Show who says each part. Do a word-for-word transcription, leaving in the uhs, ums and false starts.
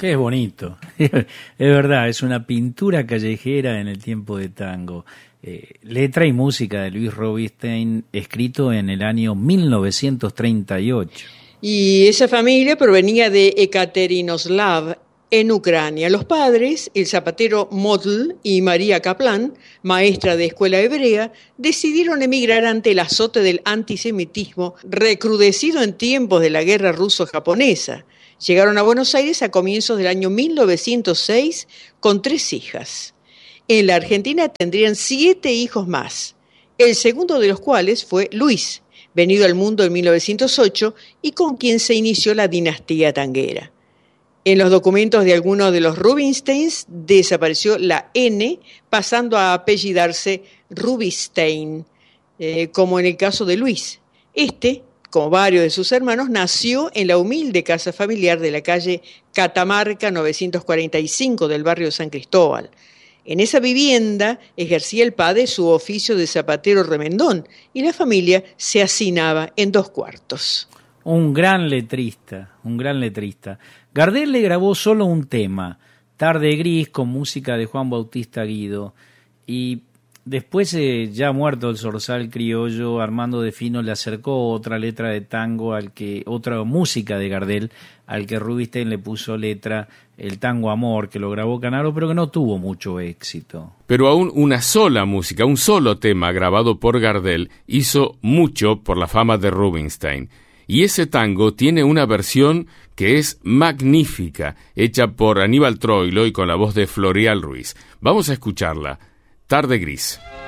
Speaker 1: Qué bonito. Es verdad, es una pintura callejera en el tiempo de tango. Eh, letra y música de Luis Rubinstein, escrito en el año mil novecientos treinta y ocho.
Speaker 2: Y esa familia provenía de Ekaterinoslav, en Ucrania. Los padres, el zapatero Modl y María Kaplan, maestra de escuela hebrea, decidieron emigrar ante el azote del antisemitismo recrudecido en tiempos de la guerra ruso-japonesa. Llegaron a Buenos Aires a comienzos del año mil novecientos seis con tres hijas. En la Argentina tendrían siete hijos más, el segundo de los cuales fue Luis, venido al mundo en mil novecientos ocho y con quien se inició la dinastía tanguera. En los documentos de algunos de los Rubinsteins desapareció la N, pasando a apellidarse Rubinstein, eh, como en el caso de Luis. Este, como varios de sus hermanos, nació en la humilde casa familiar de la calle Catamarca novecientos cuarenta y cinco del barrio de San Cristóbal. En esa vivienda ejercía el padre su oficio de zapatero remendón y la familia se hacinaba en dos cuartos.
Speaker 1: Un gran letrista, un gran letrista. Gardel le grabó solo un tema, Tarde Gris, con música de Juan Bautista Guido, y después, eh, ya muerto el zorzal criollo, Armando de Fino le acercó otra letra de tango, al que otra música de Gardel, al que Rubinstein le puso letra, el tango Amor, que lo grabó Canaro, pero que no tuvo mucho éxito.
Speaker 3: Pero aún una sola música, un solo tema grabado por Gardel, hizo mucho por la fama de Rubinstein. Y ese tango tiene una versión que es magnífica, hecha por Aníbal Troilo y con la voz de Florial Ruiz. Vamos a escucharla. Tarde Gris.